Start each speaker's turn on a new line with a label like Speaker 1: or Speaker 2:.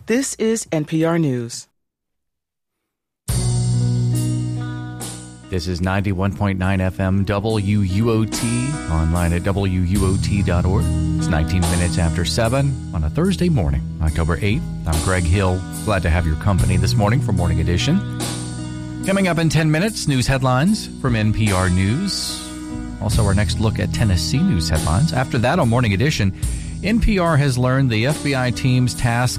Speaker 1: This is NPR News.
Speaker 2: This is 91.9 FM WUOT, online at WUOT.org. It's 19 minutes after 7 on a Thursday morning, October 8th. I'm Greg Hill. Glad to have your company this morning for Morning Edition. Coming up in 10 minutes, news headlines from NPR News. Also, our next look at Tennessee news headlines. After that, on Morning Edition, NPR has learned the FBI team's task